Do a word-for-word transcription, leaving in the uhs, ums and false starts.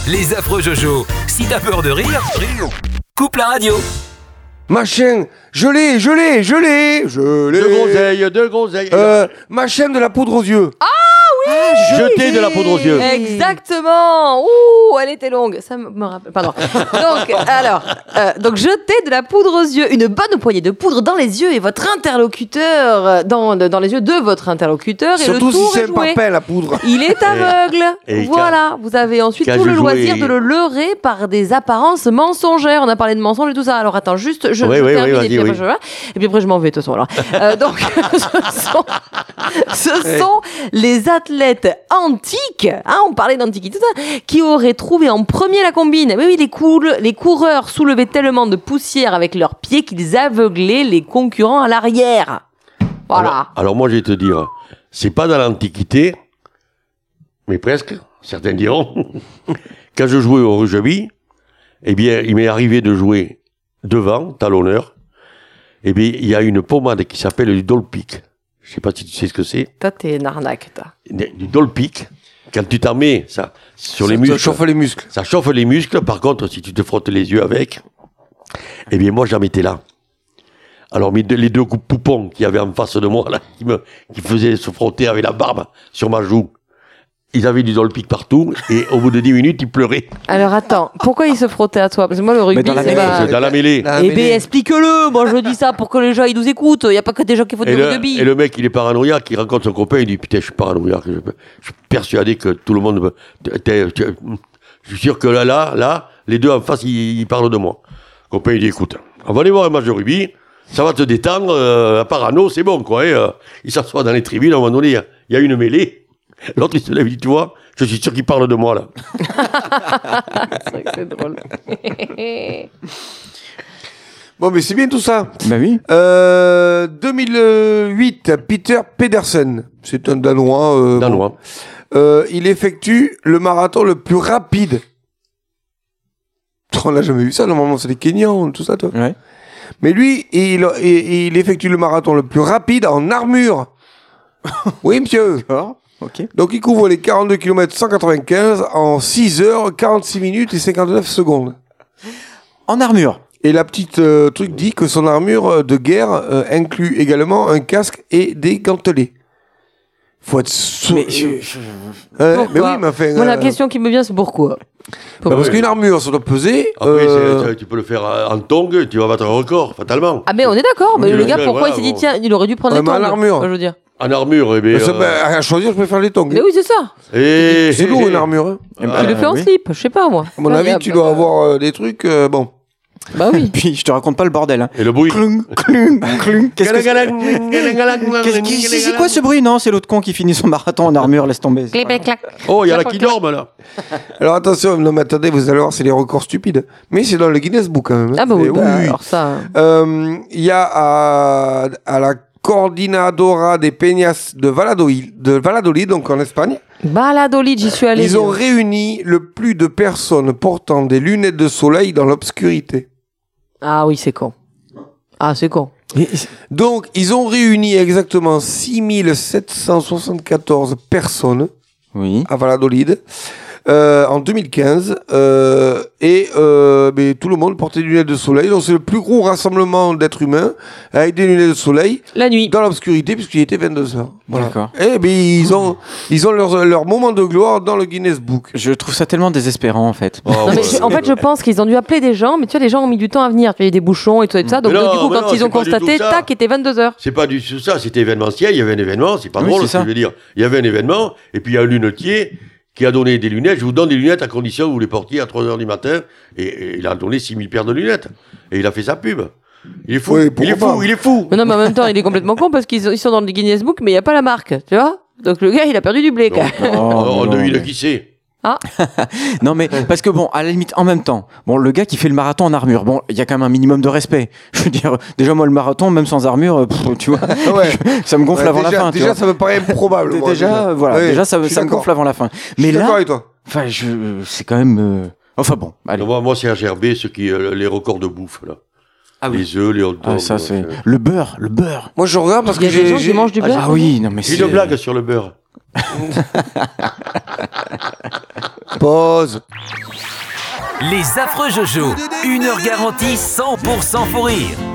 Les affreux Jojo. Si t'as peur de rire, coupe la radio. Machin, je l'ai, je l'ai, je l'ai, je l'ai. De groseille, de groseille. Euh, ma chaîne de la poudre aux yeux. Ah oui, Jeter de la poudre aux yeux. Exactement. Ouh, elle était longue. Ça me rappelle. Pardon. Donc, alors, euh, donc jeter de la poudre aux yeux, une bonne poignée de poudre dans les yeux et votre interlocuteur euh, dans dans les yeux de votre interlocuteur Surtout et le si tour c'est est un joué. papin, la poudre. Il est aveugle. et Voilà. Vous avez ensuite qu'a tout le joué- loisir de le leurrer par des apparences mensongères. On a parlé de mensonges et tout ça. Alors attends, juste, je, Oui, je oui, termine oui, et, puis vas-y, après, je... et puis après je m'en vais de toute façon. Alors. Euh, donc, ce sont, ce sont les athlètes antiques, hein, on parlait d'antiquité, tout ça, qui auraient trouvé en premier la combine. Oui, oui, les, coul- les coureurs soulevaient tellement de poussière avec leurs pieds qu'ils aveuglaient les concurrents à l'arrière. Voilà. Alors, alors moi, je vais te dire, c'est pas dans l'Antiquité, mais presque, certains diront. Quand je jouais au rugby, eh bien, il m'est arrivé de jouer devant, talonneur. Eh bien, il y a une pommade qui s'appelle du Dolpic. Je sais pas si tu sais ce que c'est. Toi, t'es une arnaque, toi. Du Dolpic. Quand tu t'en mets ça, sur Ça les te muscles. chauffe les muscles. Ça chauffe les muscles. Par contre, si tu te frottes les yeux avec, eh bien, moi, j'en mettais là. Alors, mes deux- les deux coups poupons qu'il y avait en face de moi, là, qui me, qui faisaient se frotter avec la barbe sur ma joue, ils avaient du Dolpic partout, et au bout de dix minutes, ils pleuraient. Alors attends, pourquoi il se frottait à toi? Parce que moi, le rugby, dans la c'est mêlée, pas... C'est dans la mêlée. La Eh mêlée. ben, explique-le. Moi, je dis ça pour que les gens ils nous écoutent. Il y a pas que des gens qui font du Et le, rugby. et le mec, il est paranoïaque, il rencontre son copain, il dit, putain, je suis paranoïaque, je, je suis persuadé que tout le monde me, t'es- t'es- je suis sûr que là, là, là, les deux en face, ils, ils parlent de moi. Le copain, il dit, écoute, on va aller voir un match de rugby, ça va te détendre, euh, à parano, c'est bon, quoi, hein, euh. Il s'assoit dans les tribunes, à un moment donné, il y a- il y a une mêlée. L'autre, il se lève, il dit, tu vois, je suis sûr qu'il parle de moi, là. C'est vrai que c'est drôle. Bon, mais c'est bien tout ça. Bah oui. Euh, deux mille huit, Peter Pedersen. C'est un Danois. Euh, Danois. bon. Euh, il effectue le marathon le plus rapide. On n'a jamais vu ça. Normalement, c'est les Kenyans, tout ça, toi. Ouais. Mais lui, il, il, il effectue le marathon le plus rapide en armure. Oui, monsieur. D'accord. Ok. Donc, il couvre les quarante-deux kilomètres cent quatre-vingt-quinze en six heures, quarante-six minutes et cinquante-neuf secondes. En armure. Et la petite euh, truc dit que son armure de guerre euh, inclut également un casque et des gantelets. Faut être sûr. Mais je- je- Euh, Pourquoi mais oui, mais enfin. Moi, la euh, question qui me vient, c'est pourquoi? bah, Pourquoi parce qu'une armure, ça doit peser. Après, euh, c'est- tu peux le faire en tongue, tu vas battre un record, fatalement. Ah, mais on est d'accord. Mais Oui, le oui, gars, oui, pourquoi voilà, il s'est dit, bon. tiens, il aurait dû prendre Ouais, les mais à tongs. l'armure. Moi, je veux dire. En armure, eh bien. ça, euh, bah, à choisir, je préfère les tongs. Mais oui, c'est ça. et- C'est lourd une armure. Hein. Eh ben, Tu le fais en oui. slip, je sais pas, moi. À mon Ouais, avis, hop, tu hop, dois hop. avoir euh, des trucs. euh, bon. Bah oui. Puis je te raconte pas le bordel. Hein. Et le bruit. Clung, clung, clung. Qu'est-ce que c'est Qu'est-ce qui- c'est c'est quoi ce bruit? Non, c'est l'autre con qui finit son marathon en armure, laisse tomber. Oh, il y en a qui dorment, là. Alors attention, non mais attendez, vous allez voir, c'est les records stupides. Mais c'est dans le Guinness Book quand même. hein. Ah bah oui, Et bah, alors ça... Euh, Il y a à, à la Coordinadora des Peñas de Valladolid, de Valladolid, donc en Espagne, Baladolid, j'y suis allé. ils ont réuni le plus de personnes portant des lunettes de soleil dans l'obscurité. Ah oui, c'est con. Ah, c'est con. Donc, ils ont réuni exactement six mille sept cent soixante-quatorze personnes Oui. à Valladolid euh, en deux mille quinze euh, et euh, mais tout le monde portait des lunettes de soleil. Donc, c'est le plus gros rassemblement d'êtres humains avec des lunettes de soleil La nuit. dans l'obscurité puisqu'il était vingt-deux heures. Voilà. D'accord. Et ben, ils ont, ils ont leur, leur moment de gloire dans le Guinness Book. Je trouve ça tellement désespérant en fait. Oh, Non, mais ouais. je- en fait, je pense qu'ils ont dû appeler des gens, mais tu vois, les gens ont mis du temps à venir. Tu vois, il y a des bouchons et tout, et tout ça. Donc, Mais non, donc, du coup, mais quand non, ils ont c'est pas du constaté, tout ça. tac, il était vingt-deux heures. C'est pas du tout ça, c'était événementiel, il y avait un événement, c'est pas Oui, drôle c'est ce ça. que je veux dire. Il y avait un événement, et puis il y a un lunetier qui a donné des lunettes, je vous donne des lunettes à condition que vous les portiez à trois heures du matin, et, et il a donné six mille paires de lunettes. Et il a fait sa pub. Il est fou, Oui, il pourquoi est fou, pas. il est fou. Mais non, mais en même temps, il est complètement con parce qu'ils sont- ils sont dans le Guinness Book, mais il n'y a pas la marque, tu vois. Donc, le gars, il a perdu du blé, quand même. Oh, on non, devine mais- qui c'est. Non mais parce que bon, à la limite, en même temps, bon, le gars qui fait le marathon en armure, bon, il y a quand même un minimum de respect. Je veux dire, déjà moi le marathon, même sans armure, euh, pff, tu vois, Ouais. ça me gonfle Ouais, avant déjà, la fin. tu déjà vois. ça me paraît improbable. moi, déjà, voilà, Ouais, déjà ça, je suis ça me d'accord. gonfle avant la fin. Je Mais suis d'accord là, avec toi. enfin, je, c'est quand même, euh, enfin bon, allez. Moi, moi c'est à Gerbet, ceux qui, euh, les records de bouffe, là. Ah oui. Les œufs, les hot dogs. Ah, ça euh, c'est le beurre, le beurre. Moi, je regarde parce Il y que a des j'ai. gens qui j'ai- mangent du beurre. Ah oui, non mais J'ai c'est une blague sur le beurre. Pause. Les affreux Jojo, une heure garantie cent pour cent fou rire.